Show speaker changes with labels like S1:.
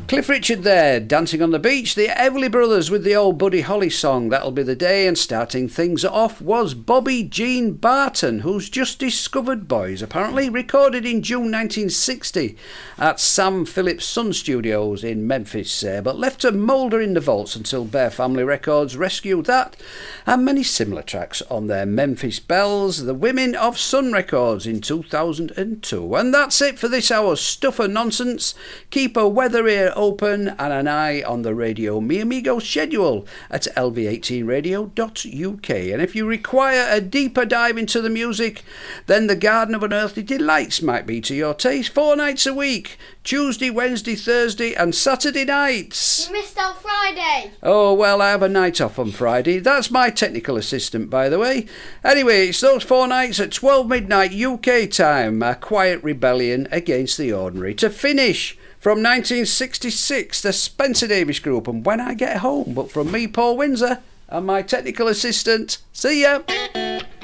S1: Cliff Richard there, Dancing on the Beach. The Everly Brothers with the old Buddy Holly song, That'll Be the Day. And starting things off was Bobby Jean Barton, who's just discovered Boys, apparently, recorded in June 1960 at Sam Phillips Sun Studios in Memphis, but left to moulder in the vaults until Bear Family Records rescued that and many similar tracks on their Memphis Bells, the Women of Sun Records in 2002. And that's it for this hour's Stuff and Nonsense. Keep a weather ear open and an eye on the Radio Mi Amigo schedule at lv18radio.uk. And if you require a deeper dive into the music, then the Garden of Unearthly Delights might be to your taste. 4 nights a week, Tuesday, Wednesday, Thursday and Saturday nights.
S2: You missed out Friday.
S1: Oh, well, I have a night off on Friday. That's my technical assistant, by the way. Anyway, it's those 4 nights at 12 midnight UK time, a quiet rebellion against the ordinary. To finish, from 1966, the Spencer Davis Group and When I Get Home. But from me, Paul Windsor, and my technical assistant, see ya!